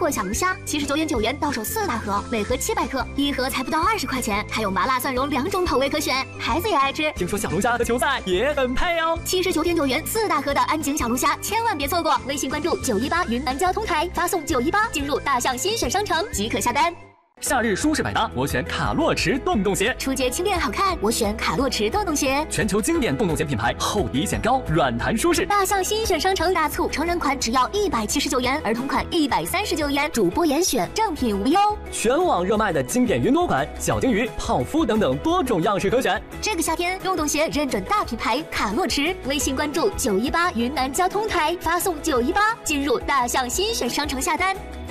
货小龙虾，79.9元到手4大盒，每盒700克，一盒才不到20块钱，还有麻辣蒜蓉2种口味可选，孩子也爱吃。 听说小龙虾和球赛也很配哦。 79.9元4大盒的安井小龙虾，千万别错过！微信关注918云南交通台，发送918进入大象新选商城即可下单。 夏日舒适百搭，我选卡洛驰洞洞鞋。 出街轻便好看，我选卡洛驰洞洞鞋。 全球经典洞洞鞋品牌，厚底显高，软弹舒适。 大象新选商城大促，成人款只要179元，儿童款139元，主播严选，正品无忧。 全网热卖的经典云朵款、小金鱼、泡芙等等多种样式可选。 这个夏天，洞洞鞋认准大品牌卡洛驰，微信关注918云南交通台，发送918进入大象新选商城下单。